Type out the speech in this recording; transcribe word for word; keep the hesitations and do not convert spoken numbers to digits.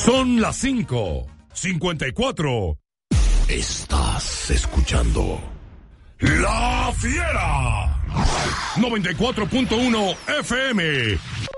Son las cinco cincuenta y cuatro. Estás escuchando La Fiera. noventa y cuatro punto uno F M.